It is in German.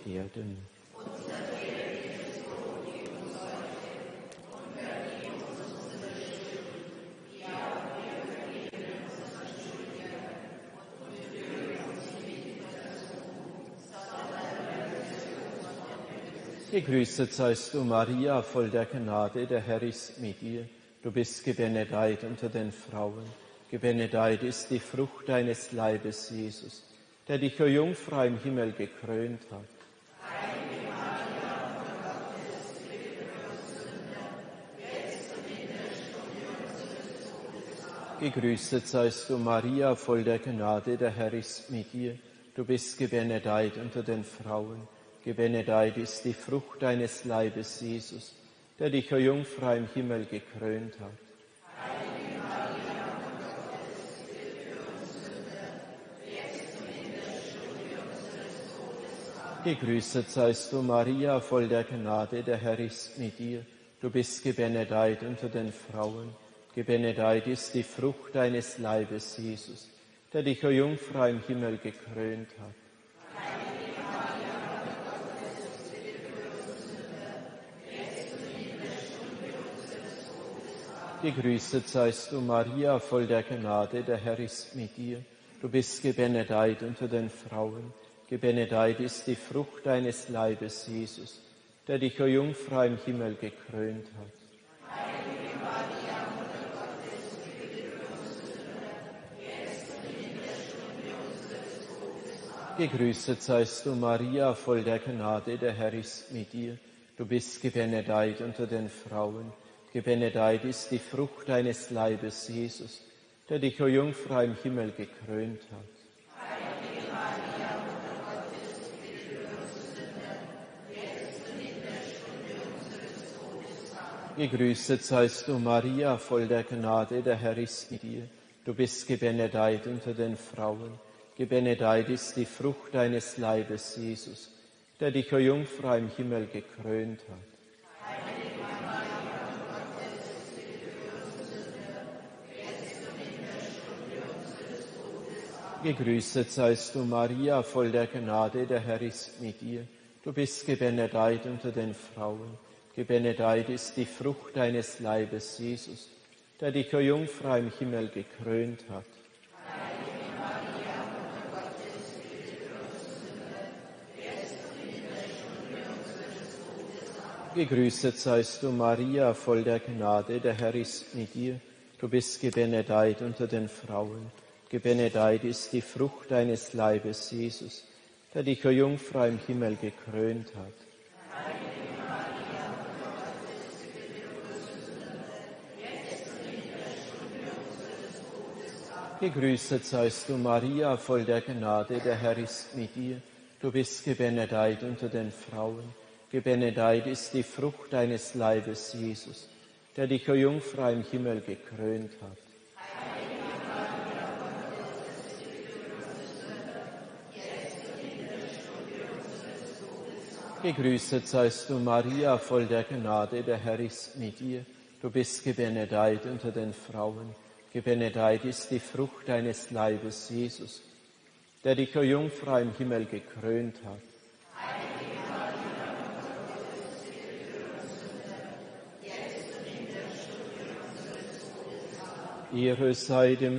Erden. Gegrüßet seist du, Maria, voll der Gnade, der Herr ist mit dir. Du bist gebenedeit unter den Frauen. Gebenedeit ist die Frucht deines Leibes, Jesus, der dich, o Jungfrau, im Himmel gekrönt hat. Gegrüßet seist du, Maria, voll der Gnade, der Herr ist mit dir. Du bist gebenedeit unter den Frauen. Gebenedeit ist die Frucht deines Leibes, Jesus, der dich, o Jungfrau, im Himmel gekrönt hat. Gegrüßet seist du, Maria, voll der Gnade, der Herr ist mit dir. Du bist gebenedeit unter den Frauen. Gebenedeit ist die Frucht deines Leibes, Jesus, der dich, o Jungfrau, im Himmel gekrönt hat. Gegrüßet seist du, Maria, voll der Gnade, der Herr ist mit dir. Du bist gebenedeit unter den Frauen. Gebenedeit ist die Frucht deines Leibes, Jesus, der dich, o Jungfrau, im Himmel gekrönt hat. Gegrüßet seist du, Maria, voll der Gnade, der Herr ist mit dir. Du bist gebenedeit unter den Frauen. Gebenedeit ist die Frucht deines Leibes, Jesus, der dich, o Jungfrau, im Himmel gekrönt hat. Gegrüßet seist du, Maria, voll der Gnade, der Herr ist mit dir. Du bist gebenedeit unter den Frauen. Gebenedeit ist die Frucht deines Leibes, Jesus, der dich, o Jungfrau, im Himmel gekrönt hat. Gegrüßet seist du, Maria, voll der Gnade, der Herr ist mit dir. Du bist gebenedeit unter den Frauen. Gebenedeit ist die Frucht deines Leibes, Jesus, der dich, o Jungfrau, im Himmel gekrönt hat. Gegrüßet seist du, Maria, voll der Gnade, der Herr ist mit dir. Du bist gebenedeit unter den Frauen. Gebenedeit ist die Frucht deines Leibes, Jesus, der dich, o Jungfrau, im Himmel gekrönt hat. Gegrüßet seist du, Maria, voll der Gnade, der Herr ist mit dir. Du bist gebenedeit unter den Frauen. Gebenedeit ist die Frucht deines Leibes, Jesus, der dich, o Jungfrau, im Himmel gekrönt hat. Gegrüßet seist du, Maria, voll der Gnade, der Herr ist mit dir. Du bist gebenedeit unter den Frauen. Gebenedeit ist die Frucht deines Leibes, Jesus, der dich, o Jungfrau, im Himmel gekrönt hat. Ehre sei dem